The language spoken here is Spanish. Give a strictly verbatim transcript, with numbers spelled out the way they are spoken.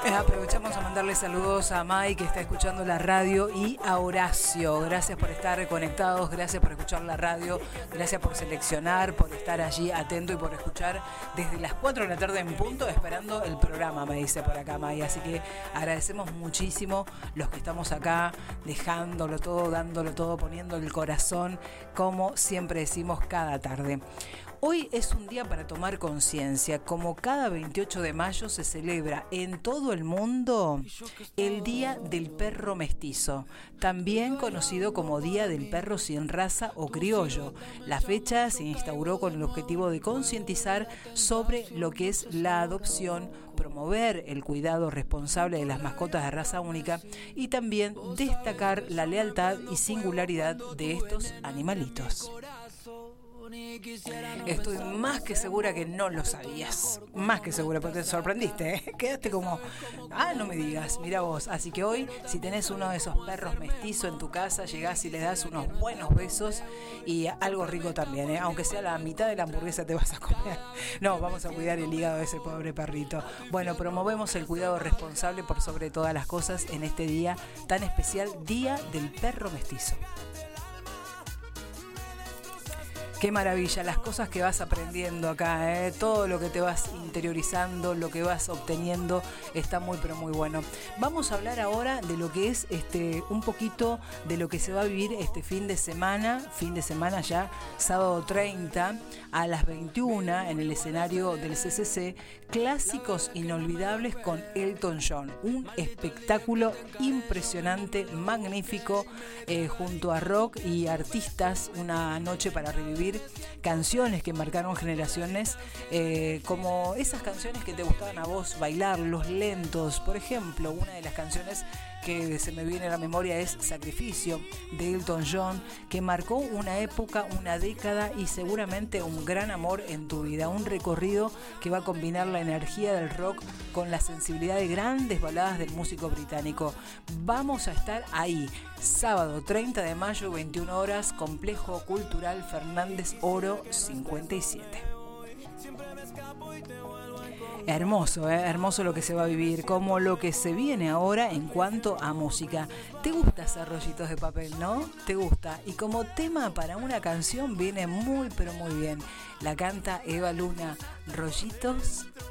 Aprovechamos a mandarle saludos a Mai, que está escuchando la radio, y a Horacio. Gracias por estar conectados, gracias por escuchar la radio, gracias por seleccionar, por estar allí atento y por escuchar desde las cuatro de la tarde en punto, esperando el programa, me dice por acá Mai. Así que agradecemos muchísimo los que estamos acá, dejándolo todo, dándolo todo, poniendo el corazón, como siempre decimos cada tarde. Hoy es un día para tomar conciencia. Como cada veintiocho de mayo se celebra en todo el mundo el Día del Perro Mestizo, también conocido como Día del Perro Sin Raza o Criollo. La fecha se instauró con el objetivo de concientizar sobre lo que es la adopción, promover el cuidado responsable de las mascotas de raza única y también destacar la lealtad y singularidad de estos animalitos. Estoy más que segura que no lo sabías. Más que segura, pero te sorprendiste, ¿eh? Quedaste como, ah, no me digas, mira vos. Así que hoy, si tenés uno de esos perros mestizos en tu casa, llegás y le das unos buenos besos y algo rico también, ¿eh? Aunque sea la mitad de la hamburguesa te vas a comer. No, vamos a cuidar el hígado de ese pobre perrito. Bueno, promovemos el cuidado responsable por sobre todas las cosas en este día tan especial, Día del Perro Mestizo. Qué maravilla, las cosas que vas aprendiendo acá, ¿eh? Todo lo que te vas interiorizando, lo que vas obteniendo, está muy pero muy bueno. Vamos a hablar ahora de lo que es este un poquito de lo que se va a vivir este fin de semana, fin de semana ya, sábado treinta a las veintiuna en el escenario del C C C, Clásicos Inolvidables con Elton John. Un espectáculo impresionante, magnífico, eh, junto a rock y artistas, una noche para revivir canciones que marcaron generaciones, eh, como esas canciones que te gustaban a vos bailar, los lentos. Por ejemplo, una de las canciones que se me viene a la memoria es Sacrificio, de Elton John, que marcó una época, una década y seguramente un gran amor en tu vida. Un recorrido que va a combinar la energía del rock con la sensibilidad de grandes baladas del músico británico. Vamos a estar ahí, sábado treinta de mayo, veintiuna horas, Complejo Cultural Fernández Oro cincuenta y siete. Hermoso, ¿eh? Hermoso lo que se va a vivir, como lo que se viene ahora en cuanto a música. ¿Te gusta hacer rollitos de papel, no? ¿Te gusta? Y como tema para una canción viene muy, pero muy bien. La canta Eva Luna, Rollitos